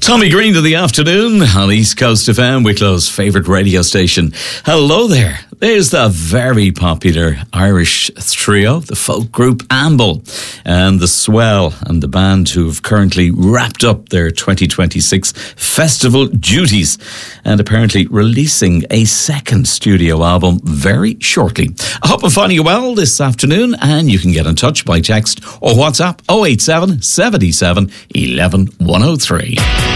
Tommy Green to the afternoon on East Coast FM, Wicklow's favourite radio station. Hello there. There's the very popular Irish trio, the folk group Amble, and the Swell, and the band who've currently wrapped up their 2026 festival duties and apparently releasing a second studio album very shortly. I hope I'm finding you well this afternoon, and you can get in touch by text or WhatsApp 087 77 11 103.